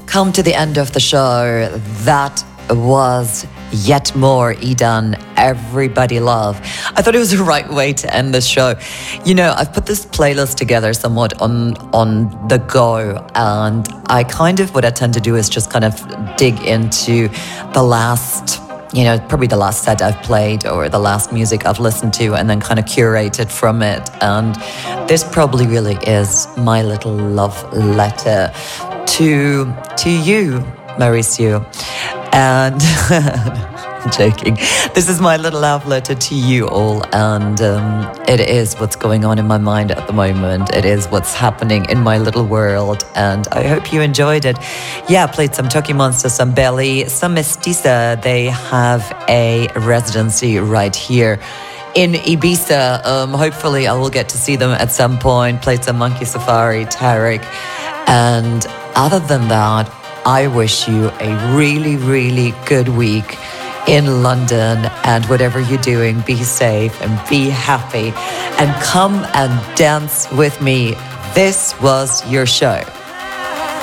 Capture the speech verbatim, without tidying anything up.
come to the end of the show. That was Yet More, Eden, Everybody Love. I thought it was the right way to end the show. You know, I've put this playlist together somewhat on on the go, and I kind of, what I tend to do is just kind of dig into the last, you know, probably the last set I've played or the last music I've listened to, and then kind of curate it from it. And this probably really is my little love letter to to you, Mauricio. And I'm joking. This is my little love letter to you all, and um, it is what's going on in my mind at the moment. It is what's happening in my little world, and I hope you enjoyed it. Yeah, I played some Toki Monster, some Belly, some Mestiza. They have a residency right here in Ibiza. Um, hopefully I will get to see them at some point. Played some Monkey Safari, Tarek, and other than that, I wish you a really, really good week in London, and whatever you're doing, be safe and be happy, and come and dance with me. This was your show.